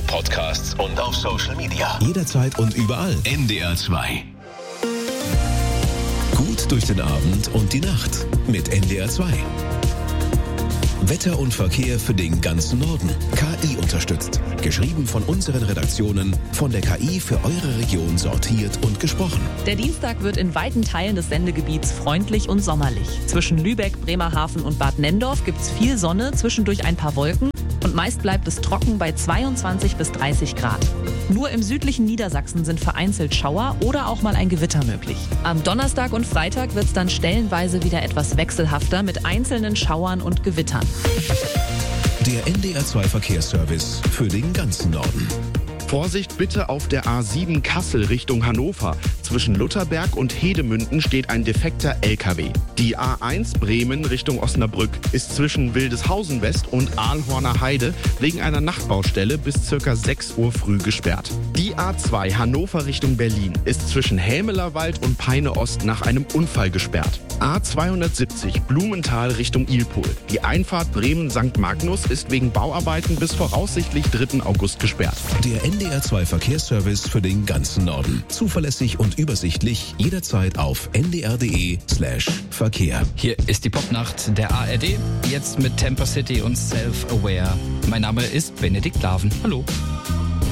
Podcasts und auf Social Media. Jederzeit und überall. NDR 2. Gut durch den Abend und die Nacht mit NDR 2. Wetter und Verkehr für den ganzen Norden. KI unterstützt. Geschrieben von unseren Redaktionen, von der KI für eure Region sortiert und gesprochen. Der Dienstag wird in weiten Teilen des Sendegebiets freundlich und sommerlich. Zwischen Lübeck, Bremerhaven und Bad Nenndorf gibt's viel Sonne, zwischendurch ein paar Wolken und meist bleibt es trocken bei 22 bis 30 Grad. Nur im südlichen Niedersachsen sind vereinzelt Schauer oder auch mal ein Gewitter möglich. Am Donnerstag und Freitag wird's dann stellenweise wieder etwas wechselhafter mit einzelnen Schauern und Gewittern. Der NDR 2 Verkehrsservice für den ganzen Norden. Vorsicht bitte auf der A7 Kassel Richtung Hannover. Zwischen Lutherberg und Hedemünden steht ein defekter LKW. Die A1 Bremen Richtung Osnabrück ist zwischen Wildeshausen West und Aalhorner Heide wegen einer Nachtbaustelle bis ca. 6 Uhr früh gesperrt. Die A2 Hannover Richtung Berlin ist zwischen Hämelerwald und Peine Ost nach einem Unfall gesperrt. A270 Blumenthal Richtung Ilpol. Die Einfahrt Bremen-St. Magnus ist wegen Bauarbeiten bis voraussichtlich 3. August gesperrt. Der NDR 2 Verkehrsservice für den ganzen Norden. Zuverlässig und übersichtlich, jederzeit auf ndr.de/Verkehr. Hier ist die Popnacht der ARD, jetzt mit Temper City und Self-Aware. Mein Name ist Benedikt Laven. Hallo.